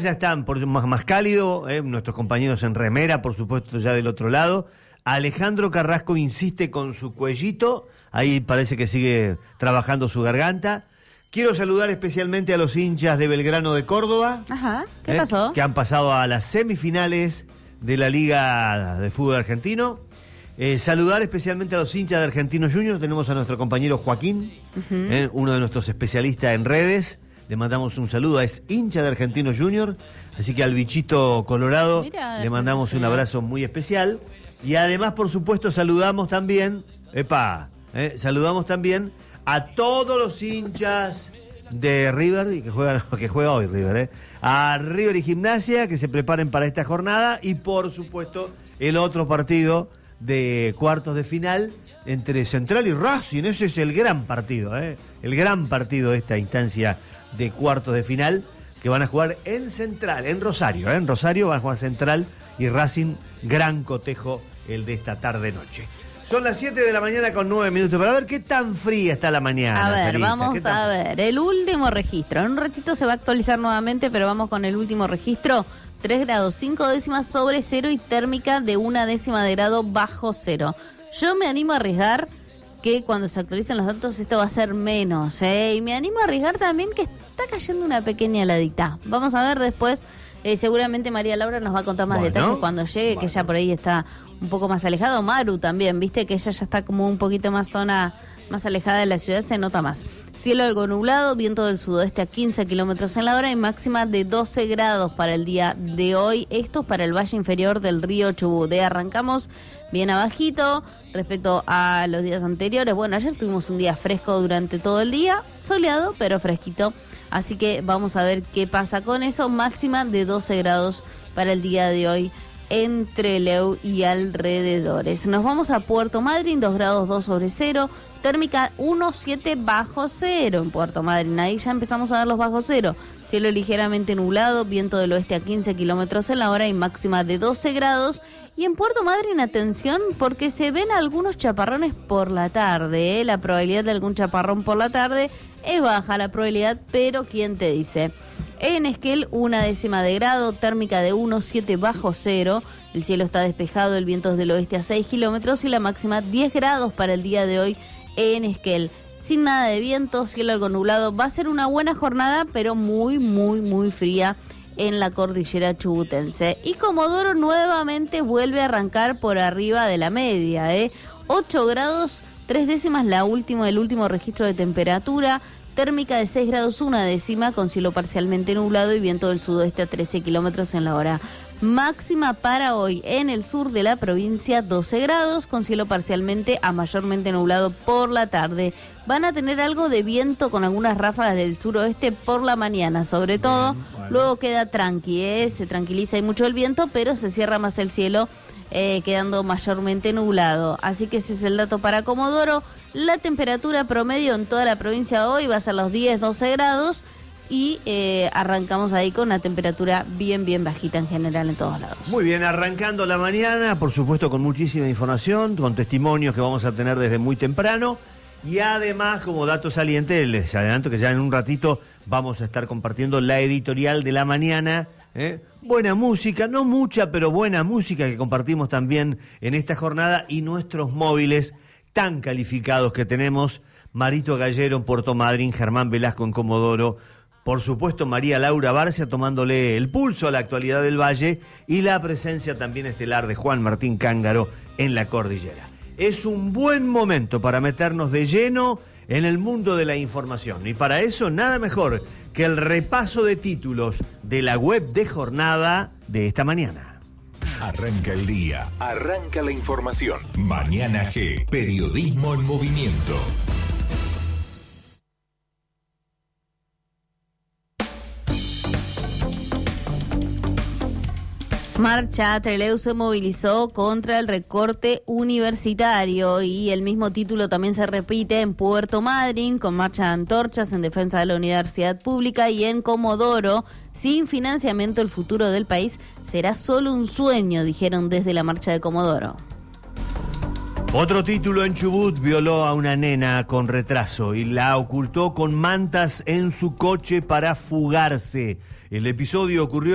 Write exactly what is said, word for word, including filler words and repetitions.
ya están por más, más cálido, eh, nuestros compañeros en remera, por supuesto, ya del otro lado. Alejandro Carrasco insiste con su cuellito, ahí parece que sigue trabajando su garganta. Quiero saludar especialmente a los hinchas de Belgrano de Córdoba. Ajá, ¿qué eh, pasó? Que han pasado a las semifinales de la Liga de Fútbol Argentino. Eh, saludar especialmente a los hinchas de Argentinos Juniors. Tenemos a nuestro compañero Joaquín, uh-huh. eh, uno de nuestros especialistas en redes. Le mandamos un saludo, es hincha de Argentinos Juniors. Así que al bichito colorado Mirá, le mandamos un abrazo muy especial. Y además, por supuesto, saludamos también, epa, eh, saludamos también a todos los hinchas de River, y que juegan, que juega hoy River, eh, a River y Gimnasia, que se preparen para esta jornada, y por supuesto el otro partido de cuartos de final entre Central y Racing. Ese es el gran partido, eh, el gran partido de esta instancia de cuartos de final, que van a jugar en Central, en Rosario, eh, en Rosario van a jugar Central y Racing, gran cotejo el de esta tarde-noche. Son las siete de la mañana con nueve minutos. Para ver qué tan fría está la mañana. A ver, Sarita, vamos tan... a ver. El último registro. En un ratito se va a actualizar nuevamente, pero vamos con el último registro. tres grados cinco décimas sobre cero y térmica de una décima de grado bajo cero. Yo me animo a arriesgar que cuando se actualicen los datos esto va a ser menos, ¿eh? Y me animo a arriesgar también que está cayendo una pequeña heladita. Vamos a ver después. Eh, seguramente María Laura nos va a contar más bueno, detalles cuando llegue, bueno. que ella por ahí está un poco más alejado. Maru también, viste que ella ya está como un poquito más zona, más alejada de la ciudad, se nota más. Cielo algo nublado, viento del sudoeste a quince kilómetros en la hora y máxima de doce grados para el día de hoy. Esto es para el valle inferior del río Chubut. ¿eh? Arrancamos bien abajito respecto a los días anteriores. Bueno, ayer tuvimos un día fresco durante todo el día, soleado pero fresquito. Así que vamos a ver qué pasa con eso. Máxima de doce grados para el día de hoy en Trelew y alrededores. Nos vamos a Puerto Madryn, dos grados dos sobre cero. Térmica uno coma siete bajo cero en Puerto Madryn. Ahí ya empezamos a ver los bajo cero. Cielo ligeramente nublado, viento del oeste a quince kilómetros en la hora y máxima de doce grados. Y en Puerto Madryn, atención, porque se ven algunos chaparrones por la tarde. ¿eh? La probabilidad de algún chaparrón por la tarde es baja la probabilidad, pero ¿quién te dice? En Esquel, una décima de grado, térmica de uno coma siete bajo cero. El cielo está despejado, el viento es del oeste a seis kilómetros y la máxima diez grados para el día de hoy en Esquel. Sin nada de viento, cielo algo nublado. Va a ser una buena jornada, pero muy, muy, muy fría en la cordillera chubutense. Y Comodoro nuevamente vuelve a arrancar por arriba de la media, ¿eh? ocho grados, tres décimas la última, el último registro de temperatura. Térmica de seis grados una décima con cielo parcialmente nublado y viento del sudoeste a trece kilómetros en la hora. Máxima para hoy en el sur de la provincia doce grados con cielo parcialmente a mayormente nublado por la tarde. Van a tener algo de viento con algunas ráfagas del suroeste por la mañana, sobre todo. Bien, bueno. Luego queda tranqui, ¿eh? se tranquiliza y mucho el viento, pero se cierra más el cielo, eh, quedando mayormente nublado. Así que ese es el dato para Comodoro. La temperatura promedio en toda la provincia hoy va a ser los diez, doce grados y eh, arrancamos ahí con una temperatura bien, bien bajita en general en todos lados. Muy bien, arrancando la mañana, por supuesto con muchísima información, con testimonios que vamos a tener desde muy temprano y además como dato saliente, les adelanto que ya en un ratito vamos a estar compartiendo la editorial de la mañana. ¿eh? Buena música, no mucha, pero buena música que compartimos también en esta jornada y nuestros móviles tan calificados que tenemos, Marito Gallero en Puerto Madryn, Germán Velasco en Comodoro, por supuesto María Laura Barcia tomándole el pulso a la actualidad del Valle y la presencia también estelar de Juan Martín Cángaro en la cordillera. Es un buen momento para meternos de lleno en el mundo de la información y para eso nada mejor que el repaso de títulos de la web de jornada de esta mañana. Arranca el día, arranca la información. Mañana G, periodismo en movimiento. Marcha, Trelew se movilizó contra el recorte universitario y el mismo título también se repite en Puerto Madryn con marcha de antorchas en defensa de la universidad pública y en Comodoro, sin financiamiento el futuro del país será solo un sueño, dijeron desde la marcha de Comodoro. Otro título en Chubut violó a una nena con retraso y la ocultó con mantas en su coche para fugarse. El episodio ocurrió